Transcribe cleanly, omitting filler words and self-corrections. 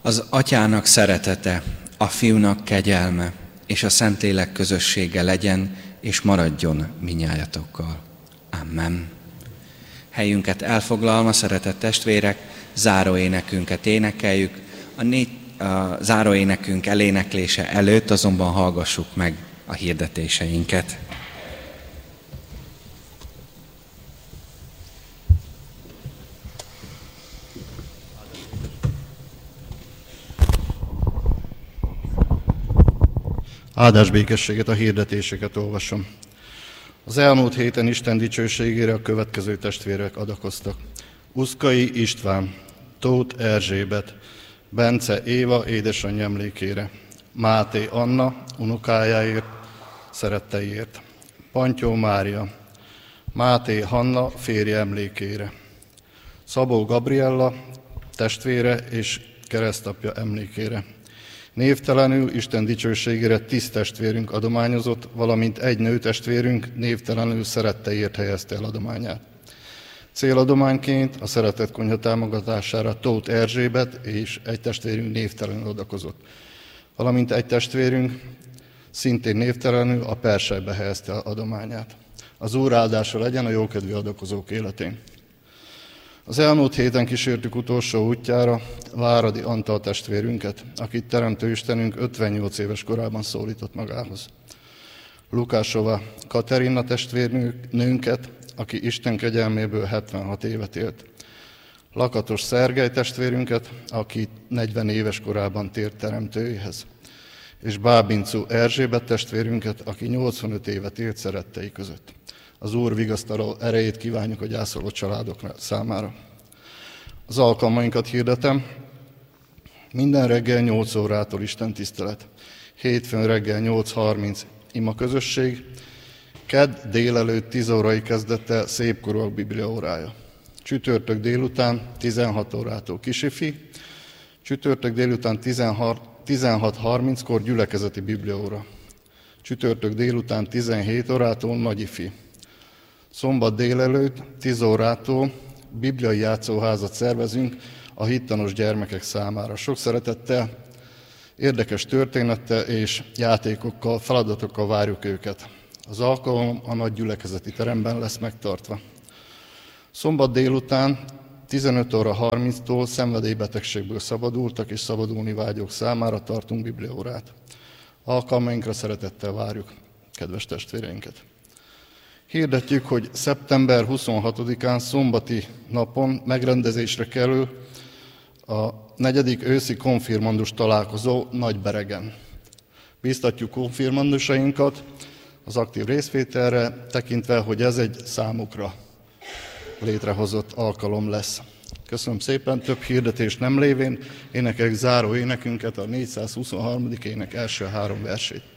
Az Atyának szeretete, a Fiúnak kegyelme és a Szentlélek közössége legyen és maradjon minnyájatokkal. Amen. Helyünket elfoglalva, szeretett testvérek, záróénekünket énekeljük. A záróénekünk eléneklése előtt azonban hallgassuk meg a hirdetéseinket. Áldás békességet, a hirdetéseket olvasom. Az elmúlt héten Isten dicsőségére a következő testvérek adakoztak. Uszkai István, Tóth Erzsébet, Bence Éva édesanyja emlékére, Máté Anna unokájáért, szeretteiért, Pantyó Mária, Máté Hanna férje emlékére, Szabó Gabriella testvére és keresztapja emlékére. Névtelenül Isten dicsőségére 10 testvérünk adományozott, valamint egy nőtestvérünk névtelenül szeretteiért helyezte el adományát. Céladományként a Szeretett Konyha támogatására Tóth Erzsébet és egy testvérünk névtelenül adakozott, valamint egy testvérünk szintén névtelenül a Perselybe helyezte el adományát. Az Úr áldása legyen a jókedvű adakozók életén. Az elmúlt héten kísértük utolsó útjára Váradi Antal testvérünket, akit Teremtő Istenünk 58 éves korában szólított magához. Lukásova Katerina testvérnőnket, aki Isten kegyelméből 76 évet élt. Lakatos Szergely testvérünket, aki 40 éves korában tért Teremtőjéhez. És Bábincú Erzsébet testvérünket, aki 85 évet élt szerettei között. Az Úr vigasztaló erejét kívánjuk a gyászoló családok számára. Az alkalmainkat hirdetem. Minden reggel 8 órától Isten tisztelet. Hétfőn reggel 8:30 ima közösség. Kedd délelőtt 10 órai kezdettel Szépkorúak bibliaórája. Csütörtök délután 16 órától kisifi. Csütörtök délután 16:30-kor gyülekezeti bibliaóra. Csütörtök délután 17 órától nagyifi. Szombat délelőtt 10 órától bibliai játszóházat szervezünk a hittanos gyermekek számára. Sok szeretettel, érdekes történettel és játékokkal, feladatokkal várjuk őket. Az alkalom a nagy gyülekezeti teremben lesz megtartva. Szombat délután 15:30-tól szenvedélybetegségből szabadultak és szabadulni vágyók számára tartunk bibliaórát. Alkalmainkra szeretettel várjuk kedves testvéreinket. Hirdetjük, hogy szeptember 26-án szombati napon megrendezésre kerül a 4. őszi konfirmandus találkozó Nagyberegen. Bíztatjuk konfirmandusainkat az aktív részvételre, tekintve, hogy ez egy számukra létrehozott alkalom lesz. Köszönöm szépen, több hirdetés nem lévén énekeljük záró énekünket, a 423. ének első 3 versét.